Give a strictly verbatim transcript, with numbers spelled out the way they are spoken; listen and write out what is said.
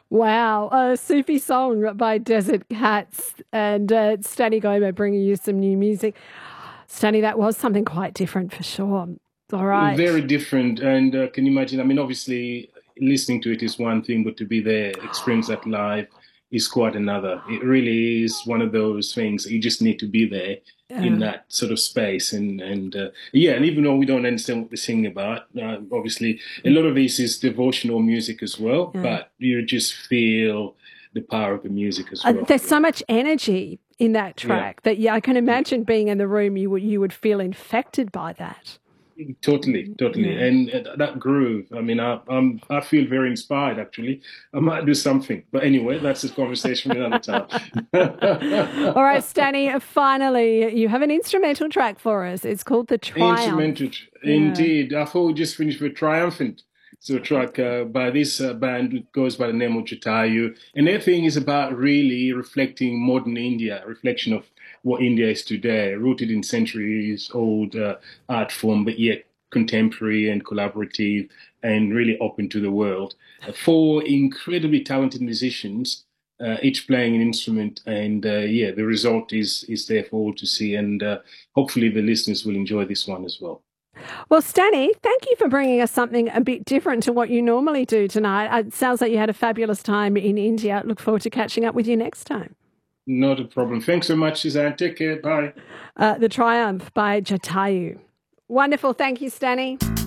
Wow, a Sufi song by Desert Cats and uh, Stanny Goma bringing you some new music. Stanny, that was something quite different for sure. All Very right. different. And uh, can you imagine? I mean, obviously, listening to it is one thing, but to be there, experience that live is quite another. It really is one of those things. You just need to be there in Uh, that sort of space. And, and uh, yeah, and even though we don't understand what they're singing about, uh, obviously, a lot of this is devotional music as well, yeah. but you just feel the power of the music as Uh, well. there's so much energy in that Yeah. track that yeah, I can imagine being in the room, you would you would feel infected by that. Totally, totally, Yeah. and uh, that groove. I mean, I, I'm I feel very inspired. Actually, I might do something. But anyway, that's a conversation for another time. All right, Stanny, finally, you have an instrumental track for us. It's called The Instrumental, Triumph. Yeah. indeed. I thought we just finished with Triumphant. So a track uh, by this uh, band which goes by the name of Jatayu. And their thing is about really reflecting modern India, reflection of what India is today, rooted in centuries old uh, art form, but yet contemporary and collaborative and really open to the world. Uh, four incredibly talented musicians, uh, each playing an instrument. And uh, yeah, the result is, is there for all to see. And uh, hopefully the listeners will enjoy this one as well. Well, Stanny, thank you for bringing us something a bit different to what you normally do tonight. Uh, It sounds like you had a fabulous time in India. Look forward to catching up with you next time. Not a problem. Thanks so much, Suzanne. Take care. Bye. Uh, the Triumph by Jatayu. Wonderful. Thank you, Stanny.